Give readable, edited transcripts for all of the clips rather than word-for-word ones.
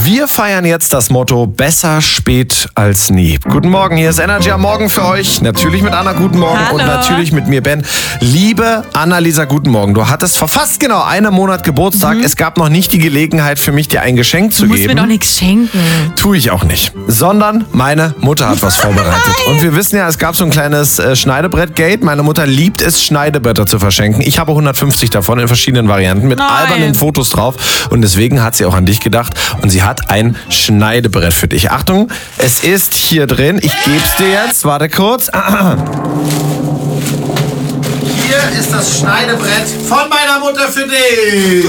Wir feiern jetzt das Motto besser spät als nie. Guten Morgen, hier ist Energy am Morgen für euch. Natürlich mit Anna, guten Morgen. Hallo. Und natürlich mit mir, Ben. Liebe Annalisa, guten Morgen. Du hattest vor fast genau einem Monat Geburtstag. Es gab noch nicht die Gelegenheit für mich, dir ein Geschenk zu Du musst geben. mir doch nichts schenken. Tue ich auch nicht. Sondern meine Mutter hat was vorbereitet. Und wir wissen ja, es gab so ein kleines Schneidebrett-Gate. Meine Mutter liebt es, Schneidebretter zu verschenken. Ich habe 150 davon in verschiedenen Varianten mit Nein. albernen Fotos drauf. Und deswegen hat sie auch an dich gedacht. Und sie hat ein Schneidebrett für dich. Achtung, es ist hier drin. Ich gebe es dir jetzt. Warte kurz. Hier ist das Schneidebrett von meiner Mutter für dich.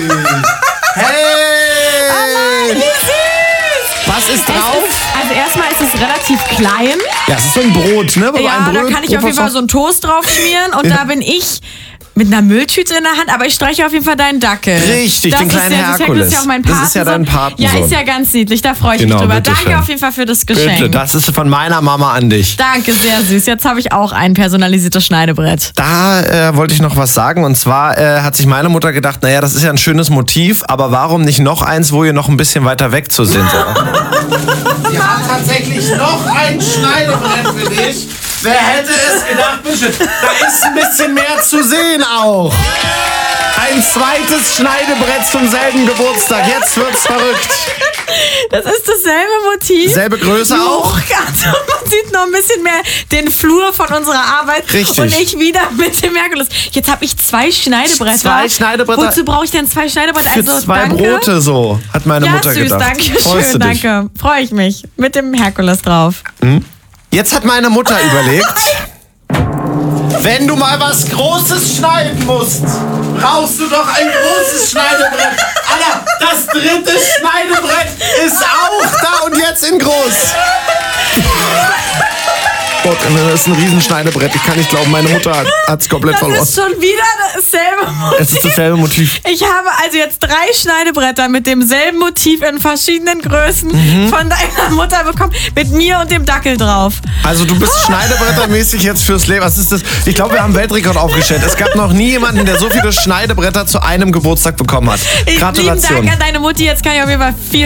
Hey! Wie süß! Was ist drauf? Also erstmal ist es relativ klein. Ja, es ist so ein Brot, ne? Ja, da kann ich auf jeden Fall so einen Toast drauf schmieren. Und da bin ich mit einer Mülltüte in der Hand, aber ich streiche auf jeden Fall deinen Dackel. Richtig, den kleinen Herkules. Das ist ja auch mein Das ist ja dein Patensohn. Ja, ist ja ganz niedlich, da freue ich Genau, mich drüber. bitteschön. Danke auf jeden Fall für das Geschenk. Bitte, das ist von meiner Mama an dich. Danke, sehr süß. Jetzt habe ich auch ein personalisiertes Schneidebrett. Da wollte ich noch was sagen. Und zwar hat sich meine Mutter gedacht, naja, das ist ja ein schönes Motiv, aber warum nicht noch eins, wo ihr noch ein bisschen weiter weg zu sind? Sie hat tatsächlich noch ein Schneidebrett für dich. Wer hätte es gedacht, bitte? Da ist ein bisschen mehr zu sehen auch. Ein zweites Schneidebrett zum selben Geburtstag. Jetzt wird's verrückt. Das ist dasselbe Motiv. Selbe Größe auch. Also man sieht noch ein bisschen mehr den Flur von unserer Arbeit. Richtig. Und ich wieder mit dem Herkules. Jetzt habe ich 2 Schneidebretter. 2 Schneidebretter. Wozu brauche ich denn 2 Schneidebretter? Für Also, 2 danke. Brote so, hat meine Ja, Mutter süß, gedacht. danke Freust schön, du dich? danke. Freue ich mich. Mit dem Herkules drauf. Jetzt hat meine Mutter überlegt, wenn du mal was Großes schneiden musst, brauchst du doch ein großes Schneidebrett. Alter, das 3. Schneidebrett ist auch da und jetzt in groß. Gott, das ist ein Riesenschneidebrett. Ich kann nicht glauben, meine Mutter hat es komplett Das verloren. ist schon wieder dasselbe Motiv. Es ist dasselbe Motiv. Ich habe also jetzt 3 Schneidebretter mit demselben Motiv in verschiedenen Größen von deiner Mutter bekommen. Mit mir und dem Dackel drauf. Also du bist Schneidebrettermäßig jetzt fürs Leben. Was ist das? Ich glaube, wir haben einen Weltrekord aufgestellt. Es gab noch nie jemanden, der so viele Schneidebrett zu einem Geburtstag bekommen hat. Lieben Gratulation. Dank an deine Mutti. Jetzt kann ich auf jeden Fall viel